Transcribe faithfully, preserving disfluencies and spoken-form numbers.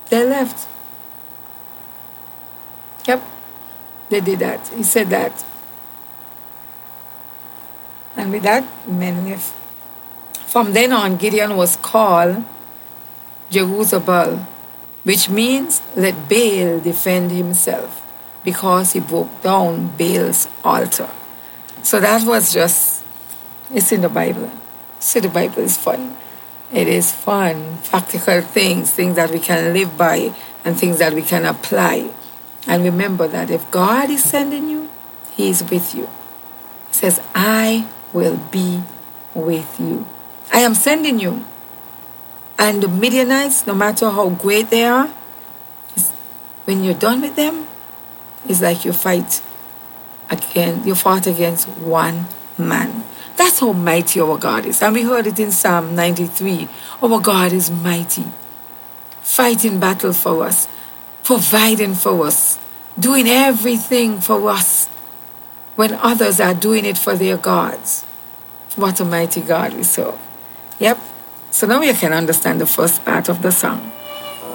They left. Yep, they did that. He said that. And with that, men left. From then on, Gideon was called Jerubbaal, which means let Baal defend himself, because he broke down Baal's altar. So that was just, it's in the Bible. See, the Bible is fun. It is fun, practical things, things that we can live by and things that we can apply. And remember that if God is sending you, He is with you. He says, I will be with you. I am sending you. And the Midianites, no matter how great they are, when you're done with them, it's like you fight again, you fought against one man. That's how mighty our God is. And we heard it in Psalm ninety-three. Our God is mighty, fighting battle for us, providing for us, doing everything for us when others are doing it for their gods. What a mighty God we serve. Yep. So now you can understand the first part of the song.